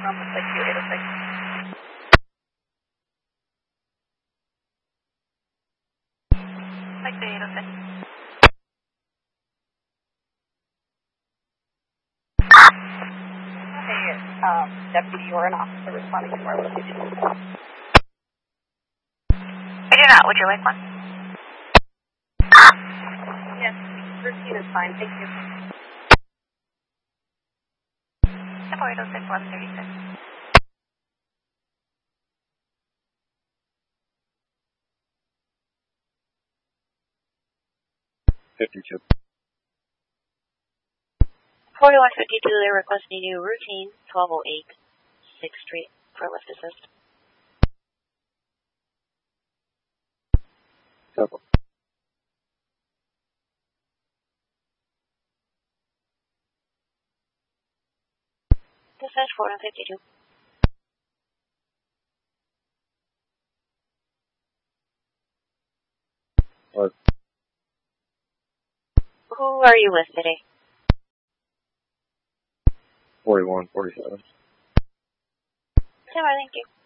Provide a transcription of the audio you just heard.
Looks like 2806. Like 2806. Okay, Deputy, you are an officer responding to our location. I do not. Would you like one? Yes, routine is fine. Thank you. 4806, 1136. 52. 4152, they're requesting you routine 1208 6th Street for lift assist. Couple. Dispatch 4152. What? Who are you with today? 41, 47. Thank you.